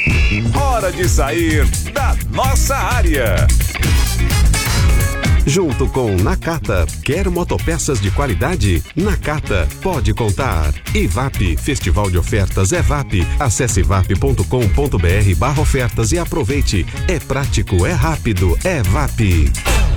Hora de sair da nossa área. Junto com Nakata, quer motopeças de qualidade? Nakata, pode contar. IVAP, Festival de Ofertas EVAP. Acesse vap.com.br/ofertas e aproveite. É prático, é rápido, é VAP.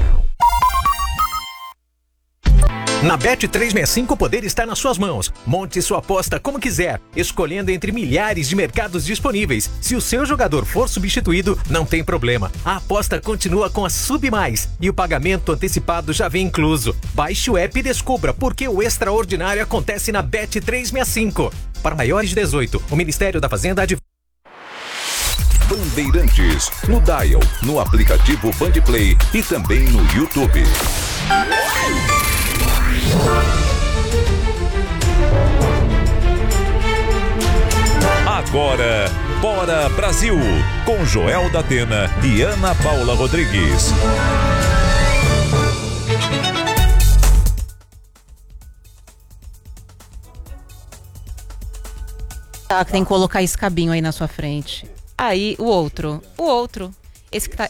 Na Bet365 o poder está nas suas mãos. Monte sua aposta como quiser, escolhendo entre milhares de mercados disponíveis. Se o seu jogador for substituído, não tem problema. A aposta continua com a Sub Mais e o pagamento antecipado já vem incluso. Baixe o app e descubra por que o extraordinário acontece na Bet365. Para maiores de 18, o Ministério da Fazenda advogado. Bandeirantes, no Dial, no aplicativo Bandplay e também no YouTube. Agora, Bora Brasil, com Joel da Atena e Ana Paula Rodrigues. Tá, tem que colocar esse cabinho aí na sua frente. Aí, o outro. Esse que tá...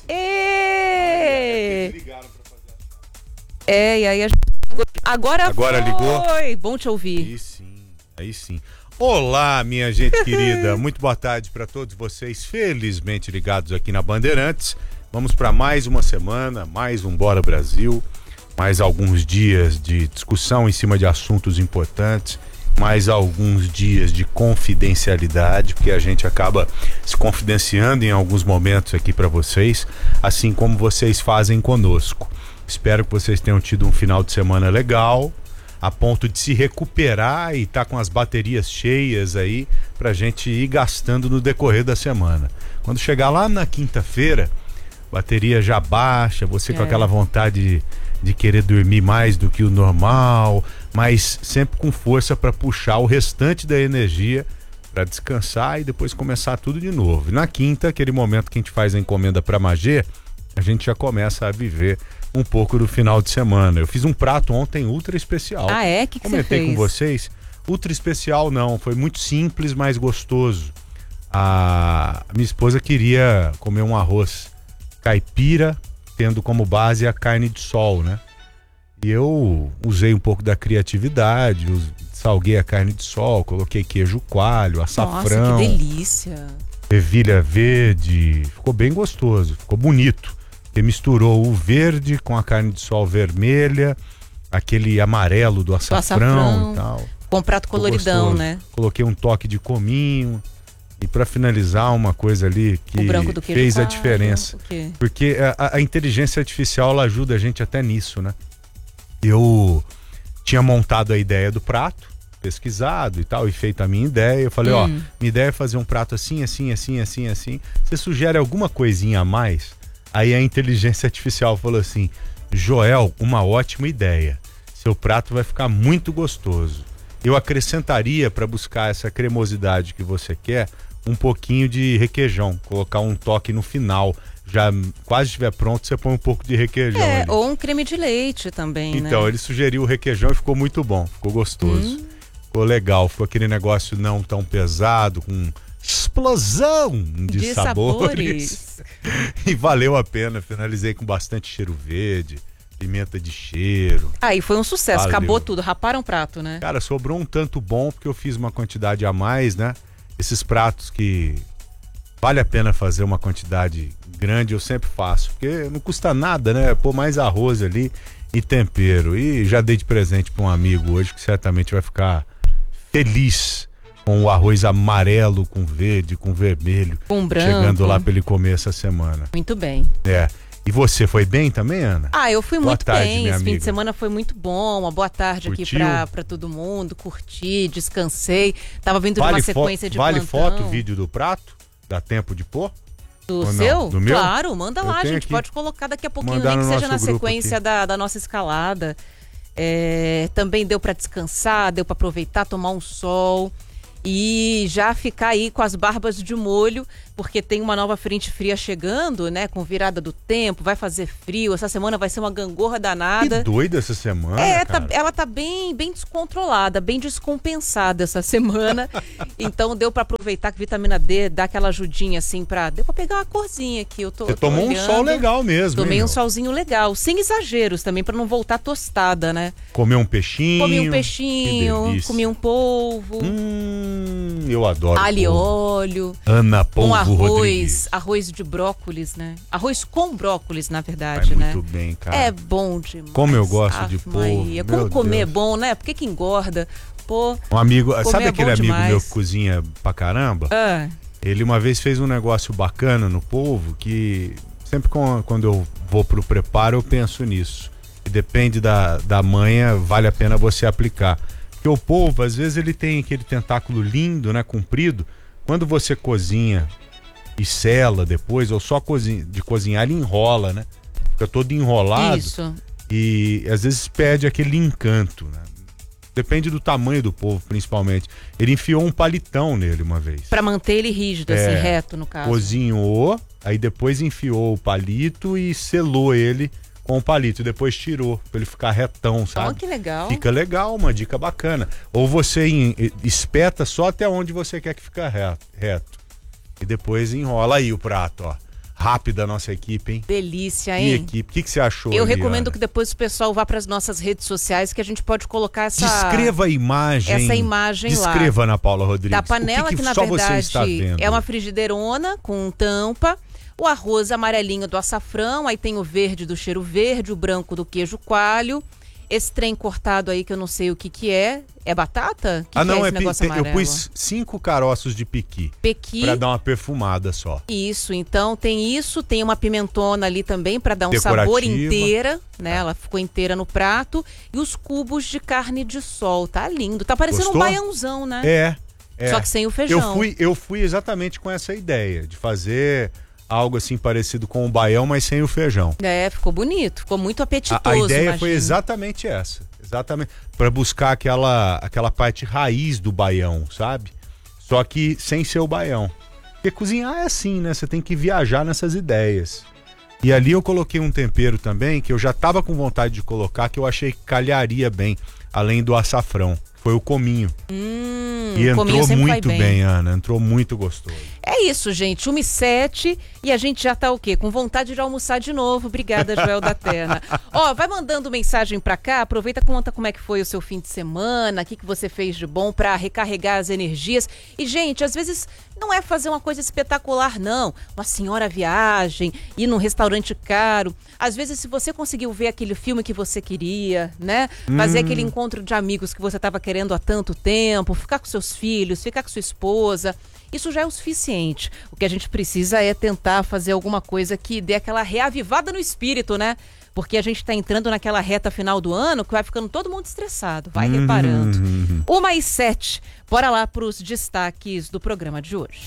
E aí a gente... Agora ligou? Bom te ouvir. Aí sim. Olá, minha gente querida. Muito boa tarde para todos vocês, felizmente ligados aqui na Bandeirantes. Vamos para mais uma semana, mais um Bora Brasil, mais alguns dias de discussão em cima de assuntos importantes, mais alguns dias de confidencialidade, porque a gente acaba se confidenciando em alguns momentos aqui para vocês, assim como vocês fazem conosco. Espero que vocês tenham tido um final de semana legal, a ponto de se recuperar e estar com as baterias cheias aí pra gente ir gastando no decorrer da semana. Quando chegar lá na quinta-feira, bateria já baixa, você com aquela vontade de querer dormir mais do que o normal, mas sempre com força para puxar o restante da energia para descansar e depois começar tudo de novo. E na quinta, aquele momento que a gente faz a encomenda para Magê, a gente já começa a viver um pouco do final de semana. Eu fiz um prato ontem ultra especial. Ah, é? Que você fez? Comentei com vocês. Ultra especial não, foi muito simples, mas gostoso. A minha esposa queria comer um arroz caipira, tendo como base a carne de sol, né? E eu usei um pouco da criatividade, salguei a carne de sol, coloquei queijo coalho, açafrão. Nossa, que delícia! Ervilha verde, ficou bem gostoso, ficou bonito. Ele misturou o verde com a carne de sol vermelha, aquele amarelo do açafrão e tal. Com um prato coloridão, né? Coloquei um toque de cominho. E para finalizar, uma coisa ali que fez a diferença. Porque a inteligência artificial, ela ajuda a gente até nisso, né? Eu tinha montado a ideia do prato, pesquisado e tal, e feito a minha ideia. Eu falei, minha ideia é fazer um prato assim, assim, assim, assim, assim. Você sugere alguma coisinha a mais? Aí a inteligência artificial falou assim: Joel, uma ótima ideia. Seu prato vai ficar muito gostoso. Eu acrescentaria, para buscar essa cremosidade que você quer, um pouquinho de requeijão, colocar um toque no final. Já quase estiver pronto, você põe um pouco de requeijão. Ou um creme de leite também, então, né? Ele sugeriu o requeijão e ficou muito bom, ficou gostoso. Ficou legal, ficou aquele negócio não tão pesado, com explosão de sabores. E valeu a pena, finalizei com bastante cheiro verde, pimenta de cheiro. Aí foi um sucesso, acabou tudo, raparam o prato, né? Cara, sobrou um tanto bom porque eu fiz uma quantidade a mais, né? Esses pratos que vale a pena fazer uma quantidade grande, eu sempre faço, porque não custa nada, né? Pôr mais arroz ali e tempero. E já dei de presente para um amigo hoje que certamente vai ficar feliz com o arroz amarelo, com verde, com vermelho. Com branco. Chegando lá para ele comer essa semana. Muito bem. E você foi bem também, Ana? Eu fui muito bem. Esse fim amiga. de semana foi muito bom. Uma boa tarde aqui pra todo mundo. Curti, descansei. Tava vindo de uma sequência de Vale plantão. foto, vídeo do prato? Dá tempo de pôr? Do seu? Do meu? Claro, manda lá, a gente aqui. Pode colocar daqui a pouquinho, nem que seja na sequência da nossa escalada. Também deu pra descansar, deu pra aproveitar, tomar um sol. e já ficar aí com as barbas de molho, porque tem uma nova frente fria chegando, né? Com virada do tempo, vai fazer frio, essa semana vai ser uma gangorra danada. Que doida essa semana, ela tá bem descontrolada, bem descompensada essa semana. Então deu pra aproveitar que vitamina D dá aquela ajudinha assim deu pra pegar uma corzinha aqui. Você tomou olhando, um sol legal mesmo. Tomei um solzinho legal, sem exageros também, pra não voltar tostada, né? Comeu um peixinho. Comi um polvo. Eu adoro alho e óleo. Ana Polvo Rodrigues. Arroz de brócolis, né? Arroz com brócolis, na verdade, né? Muito bem, cara. É bom demais. Como eu gosto de polvo. Como comer é bom, né? Por que engorda? Pô, um amigo, sabe aquele amigo meu que cozinha pra caramba? Ele uma vez fez um negócio bacana no polvo que sempre quando eu vou pro preparo eu penso nisso. E depende da manha, vale a pena você aplicar. Porque o polvo, às vezes, ele tem aquele tentáculo lindo, né, comprido. Quando você cozinha e sela depois, ou só de cozinhar, ele enrola, né? Fica todo enrolado. Isso. E às vezes perde aquele encanto, né? Depende do tamanho do polvo, principalmente. Ele enfiou um palitão nele uma vez. Pra manter ele rígido, assim, reto, no caso. Cozinhou, aí depois enfiou o palito e selou ele com o palito, e depois tirou, pra ele ficar retão, sabe? Oh, que legal. Fica legal, uma dica bacana. Ou você espeta só até onde você quer que fique reto. E depois enrola aí o prato, ó. Rápida a nossa equipe, hein? Delícia, hein? O que você achou? Eu recomendo que depois o pessoal vá para as nossas redes sociais, que a gente pode colocar Descreva a imagem. Essa imagem lá. Descreva, Ana Paula Rodrigues. Da panela que na só verdade você está vendo? É uma frigideirona com tampa. O arroz amarelinho do açafrão, aí tem o verde do cheiro verde, o branco do queijo coalho. Esse trem cortado aí que eu não sei o que é. É batata? Não, é esse negócio amarelo? Eu pus 5 caroços de pequi. Pra dar uma perfumada só. Isso, então tem uma pimentona ali também pra dar um decorativa. Sabor inteira, né? Ela ficou inteira no prato. E os cubos de carne de sol, tá lindo. Tá parecendo Gostou? Um baiãozão, né? É. Só que sem o feijão. Eu fui exatamente com essa ideia, de fazer algo assim parecido com o baião, mas sem o feijão. Ficou bonito, ficou muito apetitoso. A ideia foi exatamente essa. Exatamente. Pra buscar aquela parte raiz do baião, sabe? Só que sem ser o baião. Porque cozinhar é assim, né? Você tem que viajar nessas ideias. E ali eu coloquei um tempero também, que eu já tava com vontade de colocar, que eu achei que calharia bem, além do açafrão. Foi o cominho. E entrou muito bem, Ana. Entrou muito gostoso. É isso, gente. 1h07 e a gente já tá o quê? Com vontade de almoçar de novo. Obrigada, Joel da Terra. Vai mandando mensagem pra cá. Aproveita, conta como é que foi o seu fim de semana, o que você fez de bom pra recarregar as energias. E, gente, às vezes não é fazer uma coisa espetacular, não. Uma senhora viagem, ir num restaurante caro. Às vezes, se você conseguiu ver aquele filme que você queria, né? Fazer aquele encontro de amigos que você tava querendo há tanto tempo, ficar com seus filhos, ficar com sua esposa, isso já é o suficiente. O que a gente precisa é tentar fazer alguma coisa que dê aquela reavivada no espírito, né? Porque a gente tá entrando naquela reta final do ano que vai ficando todo mundo estressado, vai reparando. 1h07, bora lá pros destaques do programa de hoje.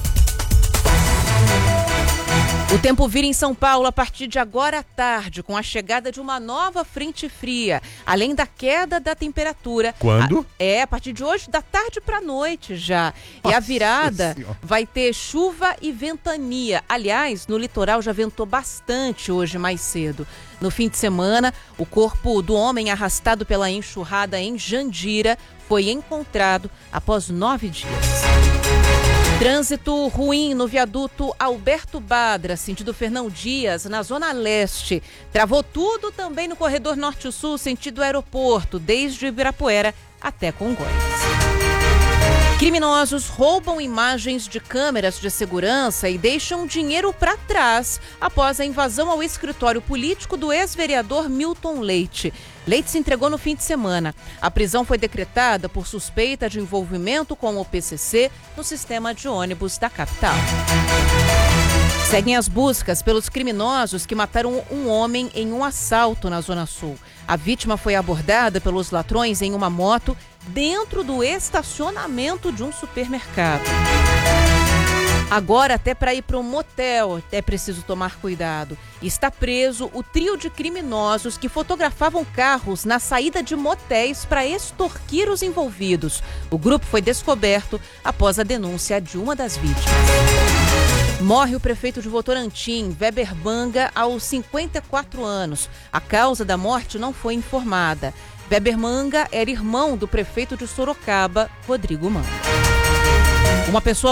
O tempo vira em São Paulo a partir de agora à tarde, com a chegada de uma nova frente fria, além da queda da temperatura. Quando? A partir de hoje, da tarde para noite já. E a virada vai ter chuva e ventania. Aliás, no litoral já ventou bastante hoje mais cedo. No fim de semana, o corpo do homem arrastado pela enxurrada em Jandira foi encontrado após 9 dias. Trânsito ruim no viaduto Alberto Badra, sentido Fernão Dias, na Zona Leste. Travou tudo também no corredor Norte-Sul, sentido aeroporto, desde Ibirapuera até Congonhas. Criminosos roubam imagens de câmeras de segurança e deixam dinheiro para trás após a invasão ao escritório político do ex-vereador Milton Leite. Leite se entregou no fim de semana. A prisão foi decretada por suspeita de envolvimento com o PCC no sistema de ônibus da capital. Seguem as buscas pelos criminosos que mataram um homem em um assalto na Zona Sul. A vítima foi abordada pelos ladrões em uma moto dentro do estacionamento de um supermercado. Agora, até para ir para um motel é preciso tomar cuidado. Está preso o trio de criminosos que fotografavam carros na saída de motéis para extorquir os envolvidos. O grupo foi descoberto após a denúncia de uma das vítimas. Morre o prefeito de Votorantim, Weber Manga, aos 54 anos. A causa da morte não foi informada. Weber Manga era irmão do prefeito de Sorocaba, Rodrigo Manga. Uma pessoa